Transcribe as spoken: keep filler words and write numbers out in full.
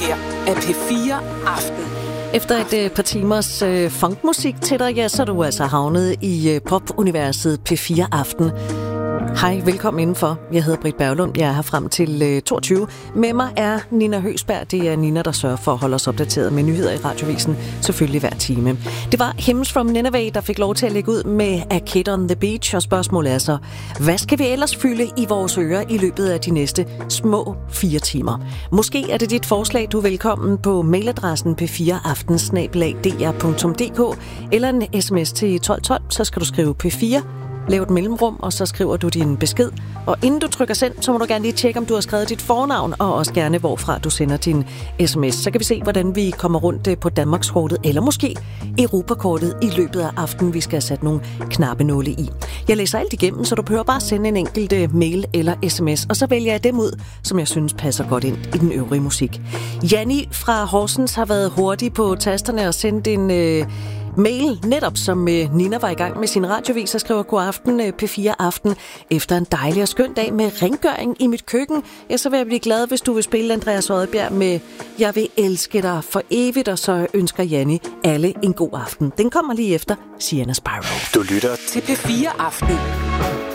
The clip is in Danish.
her er P fire Aften. Efter et øh, par timers øh, funkmusik til dig, ja, så er du altså havnet i øh, popuniverset P fire Aften. Hej, velkommen indenfor. Jeg hedder Britt Berglund. Jeg er her frem til øh, toogtyve. Med mig er Nina Høgsberg. Det er Nina, der sørger for at holde os opdateret med nyheder i Radiovisen, selvfølgelig hver time. Det var Hymns from Nineveh, der fik lov til at lægge ud med A Kid on the Beach, og spørgsmålet er så, hvad skal vi ellers fylde i vores ører i løbet af de næste små fire timer? Måske er det dit forslag, du er velkommen på mailadressen p fire aften snabel-a d r punktum d k eller en sms til tolv tolv, så skal du skrive P fire. Lav et mellemrum, og så skriver du din besked. Og inden du trykker send, så må du gerne lige tjekke, om du har skrevet dit fornavn, og også gerne, hvorfra du sender din sms. Så kan vi se, hvordan vi kommer rundt på Danmarkskortet, eller måske Europakortet i løbet af aftenen. Vi skal have sat nogle knappenåle i. Jeg læser alt igennem, så du behøver bare sende en enkelt mail eller sms, og så vælger jeg dem ud, som jeg synes passer godt ind i den øvrige musik. Janni fra Horsens har været hurtig på tasterne og sendt en øh, mail, netop som øh, Nina var i gang med sin radiovis og skriver: god aften, øh, P fire Aften. Efter en dejlig og skøn dag med rengøring i mit køkken, ja, så vil jeg blive glad, hvis du vil spille Andreas Odbjerg med Jeg vil elske dig for evigt, og så ønsker Janni alle en god aften. Den kommer lige efter Sienna Spyro. Du lytter til P fire Aften.